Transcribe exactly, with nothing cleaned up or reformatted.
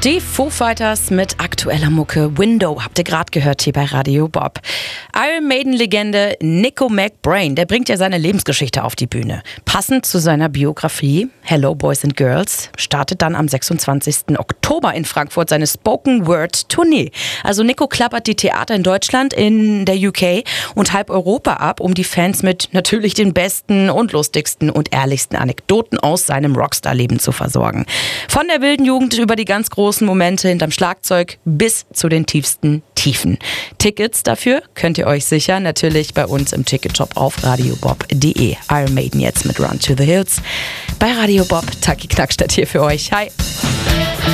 Die Foo Fighters mit aktueller Mucke Window habt ihr gerade gehört hier bei Radio Bob. Iron Maiden-Legende Nicko McBrain, der bringt ja seine Lebensgeschichte auf die Bühne. Passend zu seiner Biografie Hello Boys and Girls startet dann am sechsundzwanzigsten Oktober in Frankfurt seine Spoken-Word-Tournee. Also Nicko klappert die Theater in Deutschland, in der U K und halb Europa ab, um die Fans mit natürlich den besten und lustigsten und ehrlichsten Anekdoten aus seinem Rockstar-Leben zu versorgen. Von der wilden Jugend über die ganz großen Momente hinterm Schlagzeug bis zu den tiefsten Tiefen. Tickets dafür könnt ihr euch sichern, natürlich bei uns im Ticketshop auf radiobob punkt de. Iron Maiden jetzt mit Run to the Hills. Bei Radio Bob, Taki Knackstadt hier für euch. Hi!